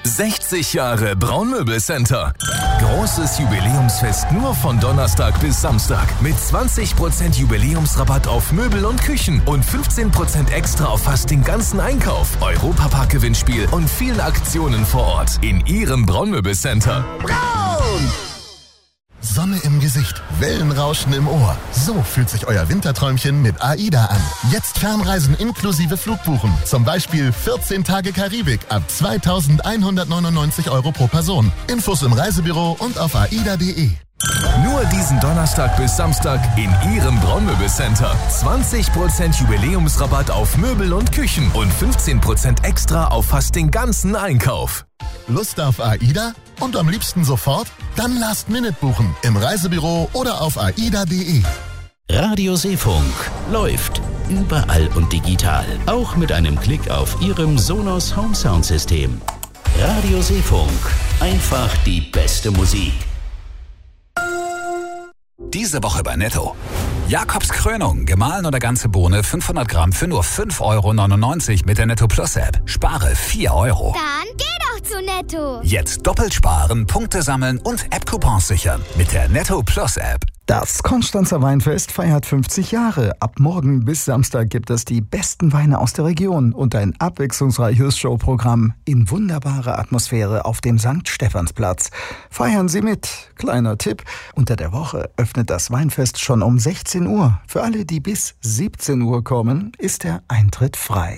60 Jahre Braunmöbelcenter. Großes Jubiläumsfest nur von Donnerstag bis Samstag. Mit 20% Jubiläumsrabatt auf Möbel und Küchen und 15% extra auf fast den ganzen Einkauf. Europapark-Gewinnspiel und vielen Aktionen vor Ort. In Ihrem Braunmöbelcenter. Braun! Sonne im Gesicht, Wellenrauschen im Ohr. So fühlt sich euer Winterträumchen mit AIDA an. Jetzt Fernreisen inklusive Flugbuchen. Zum Beispiel 14 Tage Karibik ab 2.199 € pro Person. Infos im Reisebüro und auf aida.de. Nur diesen Donnerstag bis Samstag in Ihrem Braunmöbelcenter. 20% Jubiläumsrabatt auf Möbel und Küchen und 15% extra auf fast den ganzen Einkauf. Lust auf AIDA? Und am liebsten sofort? Dann Last-Minute buchen im Reisebüro oder auf aida.de. Radio Seefunk läuft überall und digital. Auch mit einem Klick auf Ihrem Sonos Home Sound System. Radio Seefunk. Einfach die beste Musik. Diese Woche bei Netto. Jakobs Krönung, gemahlen oder ganze Bohne, 500 Gramm für nur 5,99 € mit der Netto Plus App. Spare 4 €. Dann geh doch zu Netto. Jetzt doppelt sparen, Punkte sammeln und App-Coupons sichern mit der Netto Plus App. Das Konstanzer Weinfest feiert 50 Jahre. Ab morgen bis Samstag gibt es die besten Weine aus der Region und ein abwechslungsreiches Showprogramm in wunderbarer Atmosphäre auf dem St. Stephansplatz. Feiern Sie mit. Kleiner Tipp: Unter der Woche öffnet das Weinfest schon um 16 Uhr. Für alle, die bis 17 Uhr kommen, ist der Eintritt frei.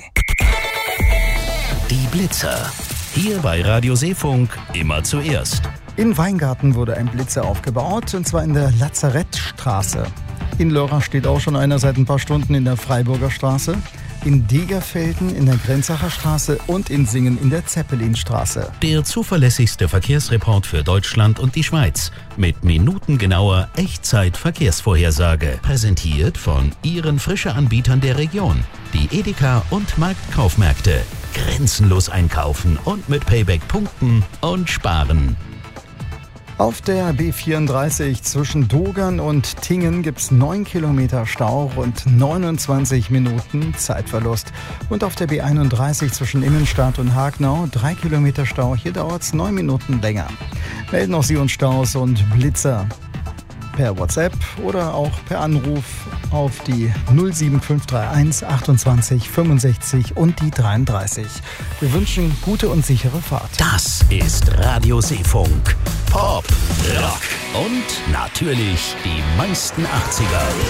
Die Blitzer. Hier bei Radio Seefunk immer zuerst. In Weingarten wurde ein Blitzer aufgebaut, und zwar in der Lazarettstraße. In Lörrach steht auch schon einer seit ein paar Stunden in der Freiburger Straße, in Degerfelden in der Grenzacher Straße und in Singen in der Zeppelinstraße. Der zuverlässigste Verkehrsreport für Deutschland und die Schweiz mit minutengenauer Echtzeit-Verkehrsvorhersage. Präsentiert von Ihren Frische-Anbietern der Region. Die Edeka und Marktkaufmärkte. Grenzenlos einkaufen und mit Payback punkten und sparen. Auf der B34 zwischen Dogern und Tingen gibt es 9 Kilometer Stau und 29 Minuten Zeitverlust. Und auf der B31 zwischen Immenstadt und Hagenau 3 Kilometer Stau. Hier dauert es 9 Minuten länger. Melden auch Sie uns Staus und Blitzer per WhatsApp oder auch per Anruf auf die 07531 28 65 und die 33. Wir wünschen gute und sichere Fahrt. Das ist Radio Seefunk. Pop, Rock und natürlich die meisten 80er.